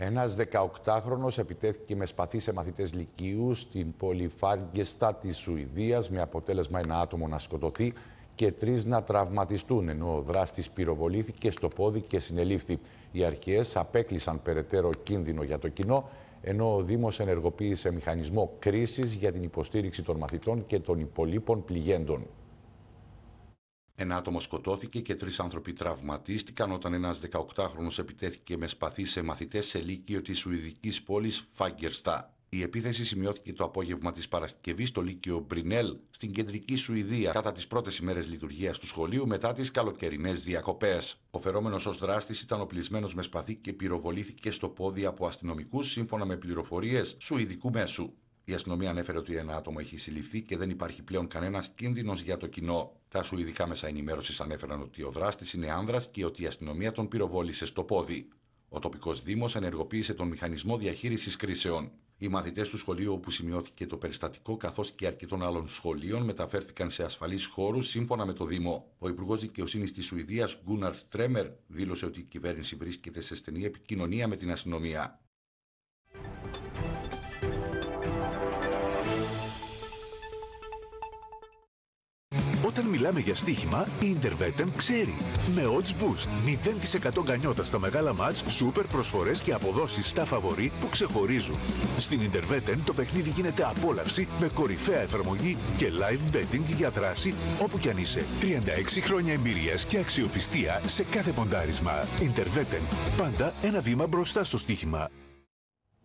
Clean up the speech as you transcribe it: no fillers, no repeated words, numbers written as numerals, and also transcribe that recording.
Ένας 18χρονος επιτέθηκε με σπαθί σε μαθητές λυκείου στην πόλη Φάγκεστα της Σουηδίας, με αποτέλεσμα ένα άτομο να σκοτωθεί και 3 να τραυματιστούν, ενώ ο δράστης πυροβολήθηκε στο πόδι και συνελήφθη. Οι αρχές απέκλεισαν περαιτέρω κίνδυνο για το κοινό, ενώ ο Δήμος ενεργοποίησε μηχανισμό κρίσης για την υποστήριξη των μαθητών και των υπολείπων πληγέντων. Ένα άτομο σκοτώθηκε και 3 άνθρωποι τραυματίστηκαν όταν ένας 18χρονος επιτέθηκε με σπαθί σε μαθητές σε λύκειο της σουηδικής πόλης Φάγκερστα. Η επίθεση σημειώθηκε το απόγευμα της Παρασκευής στο λύκειο Μπρινέλ, στην κεντρική Σουηδία, κατά τις πρώτες ημέρες λειτουργίας του σχολείου μετά τις καλοκαιρινές διακοπές. Ο φερόμενος ως δράστης ήταν οπλισμένος με σπαθί και πυροβολήθηκε στο πόδι από αστυνομικούς, σύμφωνα με πληροφορίες σουηδικού μέσου. Η αστυνομία ανέφερε ότι ένα άτομο έχει συλληφθεί και δεν υπάρχει πλέον κανένας κίνδυνος για το κοινό. Τα σουηδικά μέσα ενημέρωσης ανέφεραν ότι ο δράστης είναι άνδρας και ότι η αστυνομία τον πυροβόλησε στο πόδι. Ο τοπικός δήμος ενεργοποίησε τον μηχανισμό διαχείρισης κρίσεων. Οι μαθητές του σχολείου όπου σημειώθηκε το περιστατικό, καθώς και αρκετών άλλων σχολείων, μεταφέρθηκαν σε ασφαλείς χώρους σύμφωνα με το Δήμο. Ο Υπουργός Δικαιοσύνης της Σουηδίας, Γκούναρ Στρέμερ, δήλωσε ότι η κυβέρνηση βρίσκεται σε στενή επικοινωνία με την αστυνομία. Όταν μιλάμε για στοίχημα, η Interveten ξέρει. Με odds boost, 0% γκανιότα στα μεγάλα μάτς, σούπερ προσφορές και αποδόσεις στα φαβορί που ξεχωρίζουν. Στην Interveten το παιχνίδι γίνεται απόλαυση με κορυφαία εφαρμογή και live betting για δράση όπου κι αν είσαι. 36 χρόνια εμπειρίας και αξιοπιστία σε κάθε ποντάρισμα. Interveten, πάντα ένα βήμα μπροστά στο στοίχημα.